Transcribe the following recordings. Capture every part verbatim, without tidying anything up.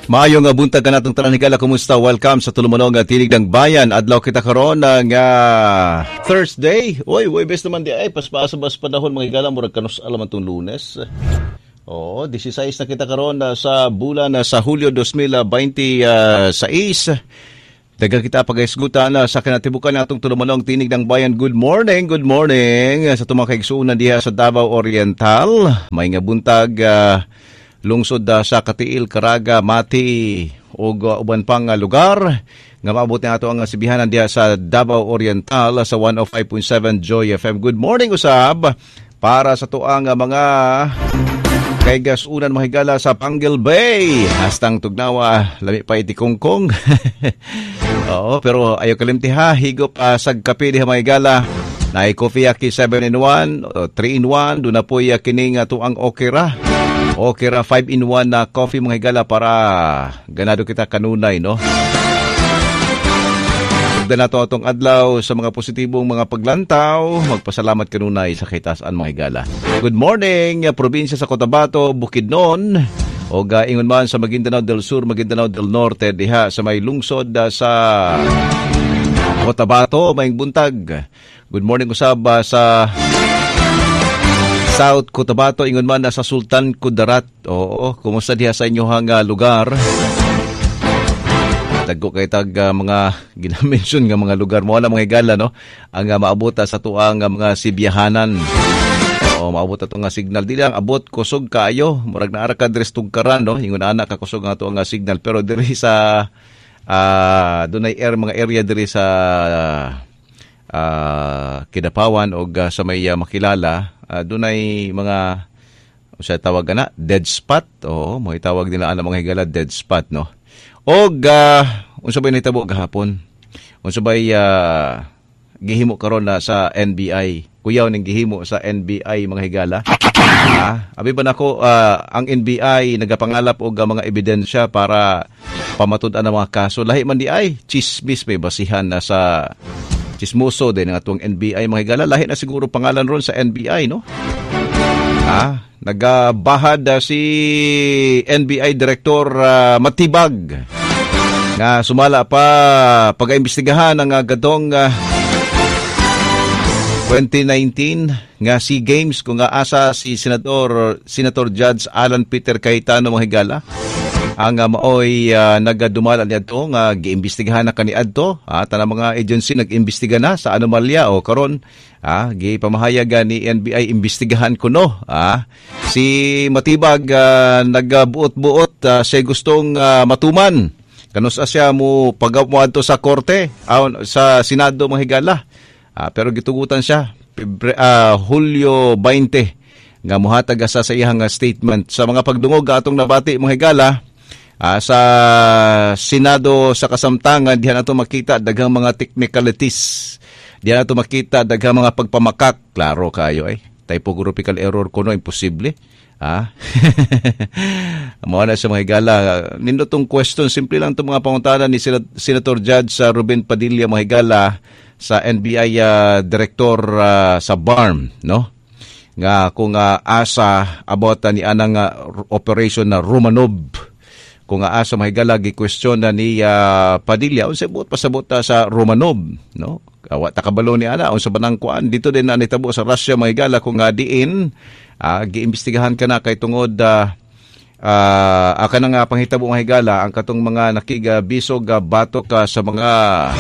Maayong nga buntag ka natong tanan higala, kumusta? Welcome sa Tulumanog nga Tinig ng Bayan. Adlaw kita karon ng uh, Thursday. Oy, oy, best naman di ay paspas-bas panahon mga higala, murag kanus alam tong Lunes. Oo, sixteen na kita karon uh, sa bulan uh, sa Hulyo twenty twenty-six. Daga kita pag-isgutan na sa kinatibukan natong Tulumanog Tinig ng Bayan. Good morning, good morning sa tumang kaigsuunan diha sa Davao Oriental. May nga buntag uh, lungsod uh, sa Katiil, Caraga, Mati o uh, uban pang uh, lugar. Nga maabot na ato ang sibihanan diha sa Davao Oriental sa one oh five point seven Joy F M. Good morning usab para sa tuang uh, mga kay gasunan mahigala sa Pangal Bay. Hastang tugnawa, lami pa iti kongkong. Oo, pero ayaw kalimti ha, higop uh, sag kape diha mahigala. Naay Coffee Aki seven in one, three in one, doon na po uh, kining uh, tuang okera. Okera five in one na coffee mahigala para ganado kita kanunay, no? Pagda na to atong adlaw sa mga positibong mga paglantaw, magpasalamat kanunay sa kitasan mga higala. Good morning, probinsya sa Cotabato, Bukidnon, o gaingon man sa Maguindanao del Sur, Maguindanao del Norte, diha sa may lungsod sa Cotabato, maying buntag. Good morning usab sa South Cotabato, ingon man na sa Sultan Kudarat. Oo, kumusta diha sa inyohang uh, lugar? Tagko kay tag uh, mga ginamention nga mga lugar mo na mga higala, no? Ang uh, maabot sa tuang uh, mga sibiyahanan. Oo, maabot ato nga signal. Dili ang abot kusog kaayo, murag naara ka dres tugkaran, no? Ingon ana ka kusog nga tuang uh, signal, pero diri sa uh, dunay air mga area diri sa uh, uh, Kidapawan o uh, sa may uh, makilala, uh, dunay mga sa tawag na dead spot. Oo, mo itawag nila ana mga higala dead spot, no? Og uh, unsa bay nitabo gahapon? Unsa bay uh, gihimo karon na sa N B I? Kuyaw ning gihimo sa N B I mga higala. Ha? Abi ba nako uh, ang N B I nagapangalap og uh, mga ebidensya para pamatud-an ang mga kaso. Lahi man di ay chismis may basihan na sa chismoso din ang atong N B I mga higala. Lahi na siguro pangalan ron sa N B I, no? Ha? Nagabahad uh, si N B I Director uh, Matibag nga sumala pa pag-imbestigahan ng uh, gadong uh, twenty nineteen nga SEA Games kung nga asa si Senator Senator Judge Alan Peter Cayetano mga higala. Ang uh, maoy uh, nagadumalan niadto nga giimbestigahan na kaniadto, ah, tanang mga agency nag-imbestiga na sa anomalya o karon ah gipamahayagan ni N B I imbestigahan kuno ah si Matibag uh, nagbuot-buot uh, siya gustong uh, matuman kanus siya mo pagaw adto sa korte uh, sa Senado mga higala. Ah, pero gitugutan siya Pebre, uh, Hulyo twenty nga mohatag sa sa iyang statement sa mga pagdungog atong nabati mga higala. Uh, sa Senado sa kasamtangan, diyan nato makita daghang mga technicalities. Diyan nato makita daghang mga pagpamakak. Klaro kayo ay. Typographical error kuno imposible. Ah. Mao na sa mga higala. Nindotong question, simple lang itong mga pangutanan ni Senator Judge uh, Ruben Padilla mga higala sa N B I uh, Director uh, sa B A R M, no? Nga kung uh, asa about uh, ni anang uh, operation na Romanov. Kung asa mahigala gi-question na ni uh, Padilla unsa buot pasabot sa Romanov, no? Wa ta kabalo ni ana unsa banang kuan dito din na nitabo sa Russia mahigala kung nga diin uh, giimbestigahan ka na kay tungod uh, uh, aka na nga panghitabo mahigala ang katong mga nakigabisog uh, batok uh, sa mga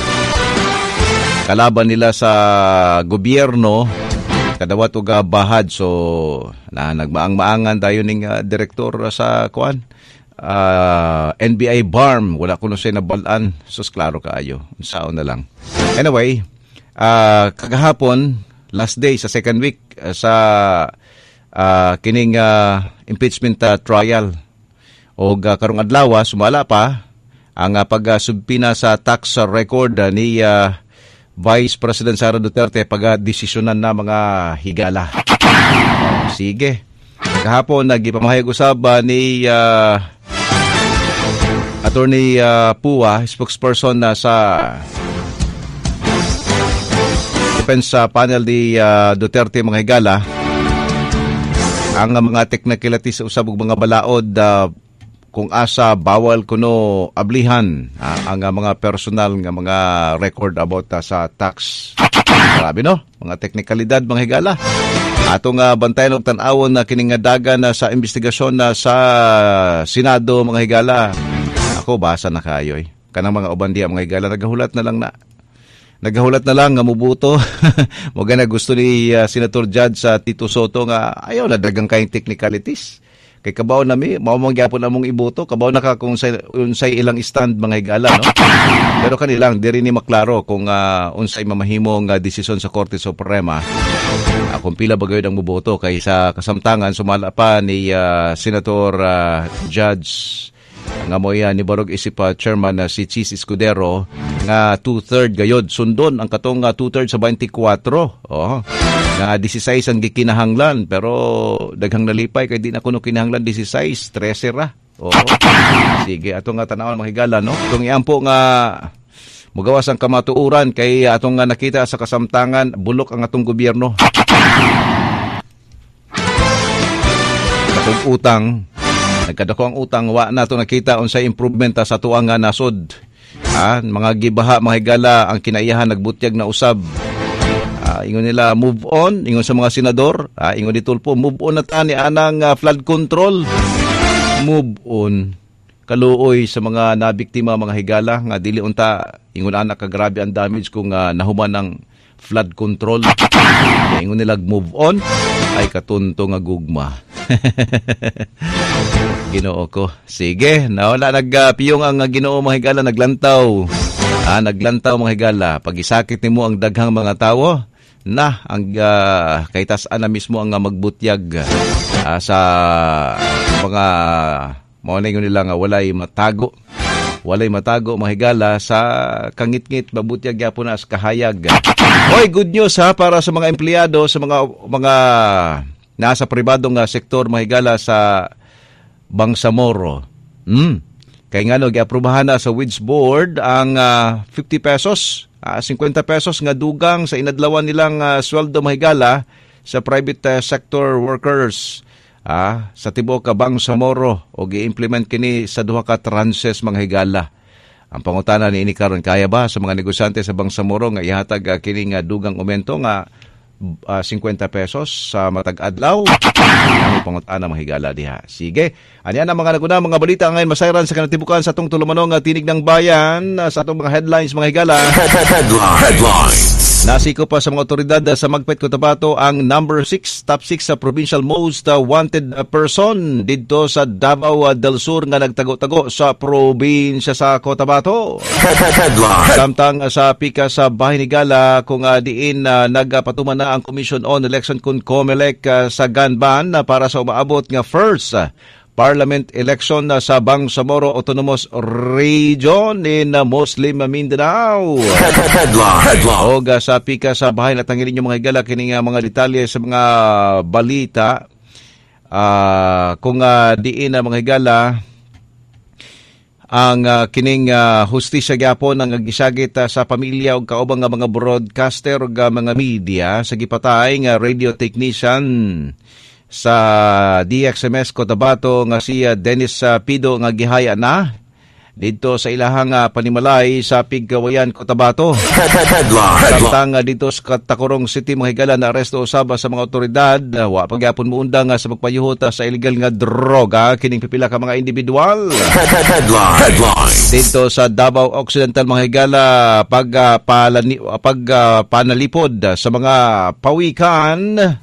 kalaban nila sa gobyerno kadawat og uh, bahad. So na nagmaang-maangan tayo ning uh, direktor uh, sa kuan Uh, N B I B A R M, wala ko na siya nabalaan. Sus, klaro kaayo. Sao na lang. Anyway, uh, kagahapon, last day sa second week uh, sa uh, kining uh, impeachment uh, trial. O uh, karong adlaw, sumala pa ang uh, pag-subpina sa tax record uh, ni uh, Vice President Sara Duterte pag-desisyonan na mga higala. Sige. Kahapon, nagipamahayag usab uh, ni uh, Attorney uh, Pua, spokesperson na uh, sa defense uh, panel ni uh, Duterte mga higala, ang uh, mga technicalities sa usab og mga balaod uh, kung asa bawal kuno ablihan ah, ang uh, mga personal nga mga record about uh, sa tax. Grabe no, mga teknikalidad mga higala. Atong uh, bantayan og tan-awon na kining dagan na sa investigasyon na sa Senado mga higala. Ako basa na kayo eh. Kanang mga uban diha mga higala nagahulat na lang na. Nagahulat na lang nga mubuto. Moga na gusto ni uh, Senator Judge sa uh, Tito Soto nga ayaw na dagang kayong technicalities. Kay kabaw na mi, mao mong gyapon among iboto, kabaw na ka kung say, unsay ilang stand mga higala, no? Pero kanilang diri ni maklaro kung uh, unsay mamahimong uh, desisyon sa Korte Suprema. Uh, kung pila ba gayud ang muboto kay sa kasamtangan sumala pa ni uh, Senator uh, Judge nga mo yan ni Barog isip uh, chairman na uh, si Chis Escudero nga two-third gayod sundon ang katong uh, two-third sa twenty-four. Oh. Nga sixteen ang gikinahanglan pero daghang nalipay kay di na kuno kinahanglan sixteen, thirteen ra. Oh. Sige ato nga tan-awon mga higala no. Kung iampo nga mugawas ang kamatuuran kay atong nga nakita sa kasamtangan bulok ang atong gobyerno. Atong utang nagkadako ang utang wa nato nakita unsay improvement sa tuang nga nasod. Ah, mga gibaha mga higala ang kinaiyahan nagbutyag na usab. Uh, ingon nila move on, ingon sa mga senador, uh, ingon ni Tulfo, move on na ta ni anang uh, flood control. Move on. Kaluoy sa mga nabiktima mga higala nga dili unta ingon ana ka grabe ang damage kung uh, nahuman ng flood control. Kaya ingon nila move on ay katunto nga gugma. Ginoo ko. Sige, nawala nagpiyong ang uh, Ginoo mga higala naglantaw. Ah, naglantaw mga higala. Pag isakit nimo ang daghang mga tawo, na ang uh, kay tas-an na mismo ang uh, magbutyag uh, sa mga mao na nila nga walay matago walay matago mahigala sa kangit-ngit mabutyag gyapon na sa kahayag. Oy, good news ha para sa mga empleyado sa mga mga nasa pribadong uh, sektor mahigala sa Bangsamoro. Hmm. Kay ngano giaprubahan na sa Wage Board ang uh, fifty pesos, uh, fifty pesos nga dugang sa inadlawan nilang uh, sweldo mahigala sa private uh, sector workers uh, sa tibuok ka Bangsamoro o gi-implement kini sa duha ka tranches mga higala. Ang pangutana ni ini karon kaya ba sa mga negosyante sa Bangsamoro nga ihatag uh, kini nga dugang aumento nga Uh, fifty pesos sa matag adlaw. Ano pangutana mahigala diha. Sige. Anya na mga naguna mga balita ngayon masayran sa kanatibukan sa atong tulumanong uh, tinig ng bayan uh, sa atong mga headlines mga higala. Headlines. Nasiko pa sa mga otoridad uh, sa Magpet Cotabato ang number six, top six sa provincial most uh, wanted uh, person didto sa Davao uh, del Sur nga nagtago-tago sa probinsya sa Cotabato. Samtang uh, sa pika sa bahin higala kung uh, diin uh, nagpatuman na ang Commission on Election kung COMELEC uh, sa Ganban uh, para sa umaabot nga first uh, Parliament election uh, sa Bangsamoro Autonomous Region in uh, Muslim Mindanao. O uh, sa pika sa bahay na tangilin yung mga higala kining uh, mga detalye sa mga balita uh, kung uh, diin uh, mga higala ang uh, kining uh, hustisya gyapon ang gisagit uh, sa pamilya ug kaubang nga mga broadcaster ug uh, mga media sa gipatay nga radio technician sa D X M S Cotabato nga si uh, Dennis uh, Pido nga gihaya na dito sa ilahang uh, panimalay sa Pigkawayan, Cotabato. Samtang uh, dito sa Tacorong City mga higala na aresto usaba sa mga otoridad uh, wa pagyapon muundang uh, sa pagpayuhot uh, sa illegal nga droga kining pipila ka mga individual. Dito sa Davao Occidental mga higala pag uh, palani, pag uh, panalipod uh, sa mga pawikan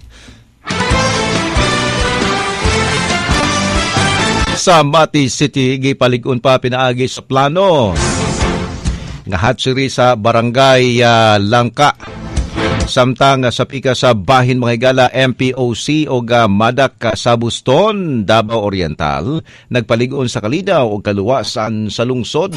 sa Mati City, gipalig-on pa pinaagi sa plano nga hatchery sa barangay uh, Langka. Samtang uh, sa pika sa bahin mga higala M P O C o uh, Madak uh, sa Buston, Davao Oriental, nagpalig-on sa Kalidaw o kaluwasan sa lungsod.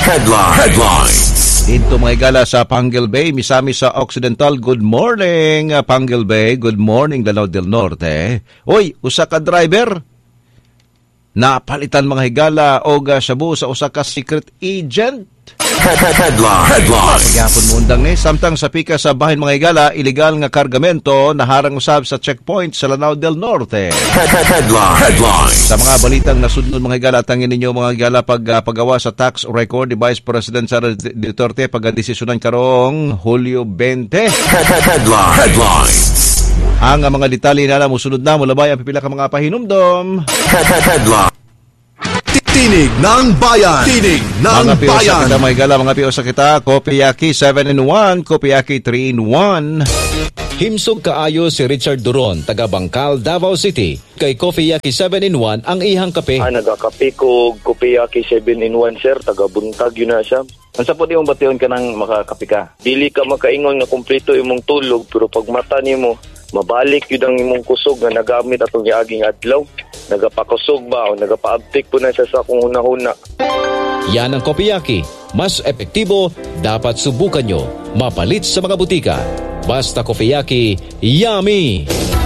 Dito mga higala sa Panguil Bay, misami sa Occidental. Good morning, uh, Panguil Bay. Good morning, Lanao del Norte. Oy, usa ka driver napalitan mga higala o shabu sa usa ka secret agent. Headline. Headline. Pagyapon mo undang ni samtang sa pika sa bahin mga higala, ilegal nga kargamento naharang usab sa checkpoint sa Lanao del Norte. Headline. Headline. Sa mga balitang nasudnon mga higala, tangin ninyo mga higala pag uh, paggawa sa tax record ni Vice President Sara Duterte pagdesisyonan karong Hulyo twenty. Headline. Headline. Ang mga detalye na musunod na mula ang pipila ka mga pahinumdom. Headline. Tinig ng bayan. Tinig ng Mga piyo bayan. sa kita, mga higala, mga piyo sa kita, Kopiyaki seven in one, Kopiyaki three in one. Himsog kaayo si Richard Duron, taga Bangkal, Davao City. Kay Kopiyaki seven in one ang ihang kape. Ah, nagakape ko Kopiyaki seven in one, sir. Taga-buntag yun na siya. Ang sa po di mong batiyon ka ng makakape ka. Dili ka makaingon na kumpleto imong tulog, pero pag mata ni mo, mabalik yun ang imong kusog na nagamit atong yaaging adlaw. Nagapakusog ba o nagapaabtik po na siya sa kung huna-huna. Yan ang Kopiyaki. Mas epektibo, dapat subukan nyo. Mapalit sa mga butika. Basta Kopiyaki, yummy!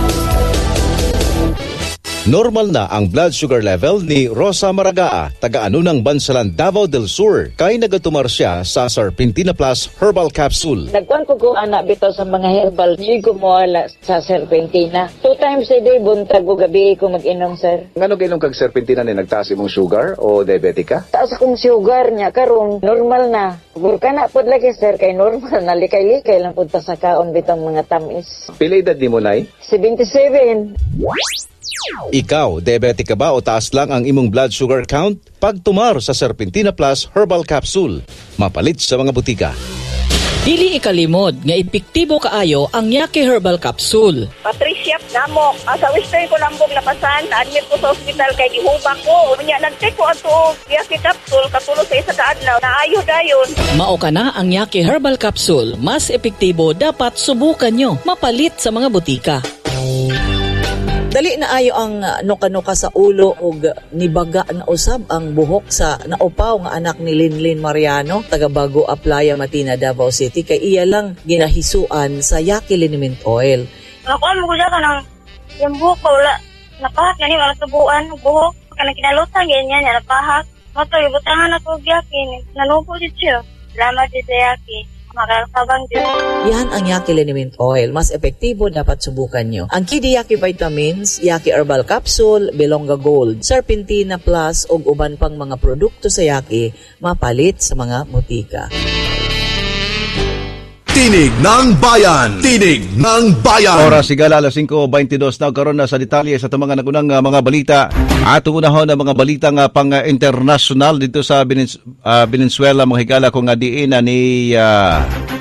Normal na ang blood sugar level ni Rosa Maragaa, taga-ano ng Bansalan, Davao del Sur, kay nagatumar siya sa Serpentina Plus Herbal Capsule. Nagkuhan ko ko anak bitaw sa mga herbal. Hindi ko mawala sa Serpentina. Two times a day, buntag ko gabi ko mag-inom, sir. Ngano kainom kag Serpentina ni nagtaas imong sugar o diabetic ka? Taas akong sugar niya, karon normal na. Burka na po lagi, sir, kay normal na. Likay-likay lang punta sa kaon bitang mga tamis. Pila edad nimo nay? seventy-seven. Ikaw, diabetic ka ba o taas lang ang imong blood sugar count? Pagtumar sa Serpentina Plus Herbal Capsule. Mapalit sa mga butika. Dili ikalimod nga epektibo kaayo ang Yaki Herbal Capsule. Patricia Namok, sa Western Colombo napasan, na-admit ko sa ospital kay gihubak ko. Unya nag-check ko ato Yaki Capsule katulog sa isa ka adlaw. Naayo dayon. Mao ka na ang Yaki Herbal Capsule. Mas epektibo, dapat subukan nyo. Mapalit sa mga butika. Dali na ayo ang nuka-nuka sa ulo ug nibaga na usab ang buhok sa naupaw nga anak ni Linlin Mariano, taga Bago Aplaya, Matina, Davao City, kay iya lang ginahisuan sa Yaki Liniment Oil. Nakuha mo ko ka ng yung buhok ko, wala napahak yan, wala tubuan, buhok, kanang kinalutan, ganyan, yan, napahak. Mato, ibutangan ako Yaki, nanupo dito siya. Salamat dito Yaki. Makakabang din. Yan ang Yaki Liniment Oil. Mas epektibo, dapat subukan nyo. Ang Kidi Yaki Vitamins, Yaki Herbal Capsule, Belonga Gold, Serpentina Plus, ug uban pang mga produkto sa Yaki, mapalit sa mga butika. Tinig ng bayan. Tinig ng bayan. Oras sigala alas five twenty-two na karon na sa detalye sa mga nagunang uh, mga balita. At unahon na mga balita nga pang uh, international dito sa Venezuela, uh, Venezuela mga higala kung nga diin na ni uh,